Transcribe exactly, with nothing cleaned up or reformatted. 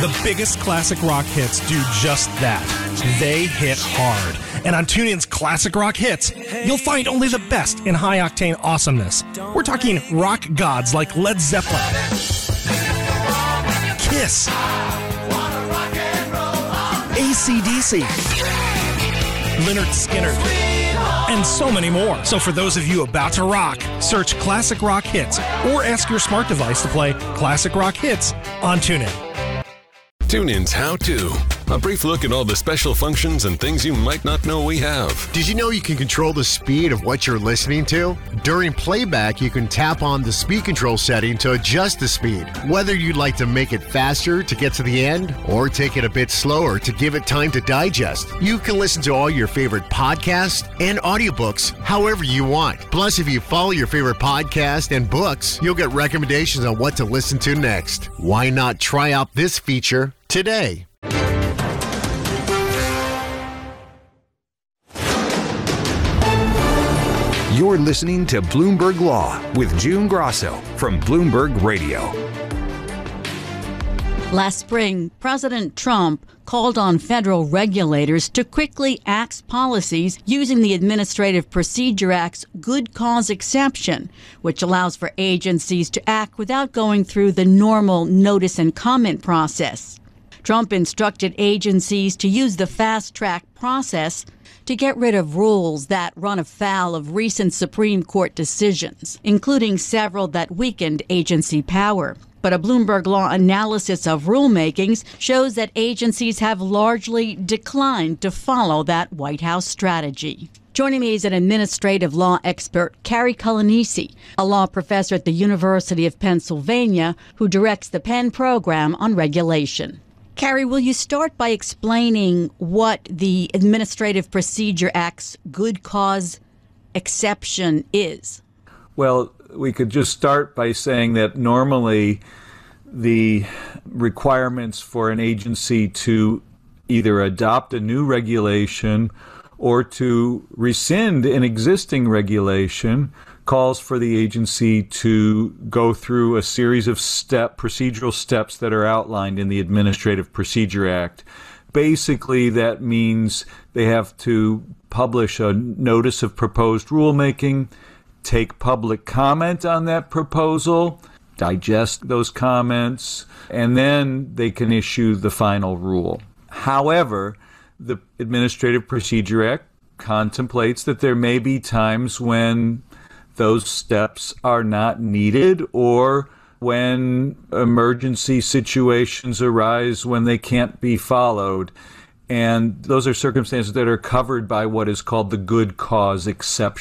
The biggest classic rock hits do just that. They hit hard. And on TuneIn's Classic Rock Hits, you'll find only the best in high-octane awesomeness. We're talking rock gods like Led Zeppelin, Kiss, A C D C, Lynyrd Skynyrd, and so many more. So for those of you about to rock, search Classic Rock Hits or ask your smart device to play Classic Rock Hits on TuneIn. TuneIn's How To. A brief look at all the special functions and things you might not know we have. Did you know you can control the speed of what you're listening to? During playback, you can tap on the speed control setting to adjust the speed. Whether you'd like to make it faster to get to the end or take it a bit slower to give it time to digest, you can listen to all your favorite podcasts and audiobooks however you want. Plus, if you follow your favorite podcast and books, you'll get recommendations on what to listen to next. Why not try out this feature today? You're listening to Bloomberg Law with June Grosso from Bloomberg Radio. Last spring, President Trump called on federal regulators to quickly axe policies using the Administrative Procedure Act's good cause exception, which allows for agencies to act without going through the normal notice and comment process. Trump instructed agencies to use the fast-track process to get rid of rules that run afoul of recent Supreme Court decisions, including several that weakened agency power. But a Bloomberg Law analysis of rulemakings shows that agencies have largely declined to follow that White House strategy. Joining me is an administrative law expert, Carrie Culanese, a law professor at the University of Pennsylvania who directs the Penn program on regulation. Carrie, will you start by explaining what the Administrative Procedure Act's good cause exception is? Well, we could just start by saying that normally the requirements for an agency to either adopt a new regulation or to rescind an existing regulation calls for the agency to go through a series of step procedural steps that are outlined in the Administrative Procedure Act. Basically, that means they have to publish a notice of proposed rulemaking, take public comment on that proposal, digest those comments, and then they can issue the final rule. However, the Administrative Procedure Act contemplates that there may be times when those steps are not needed, or when emergency situations arise when they can't be followed. And those are circumstances that are covered by what is called the good cause exception.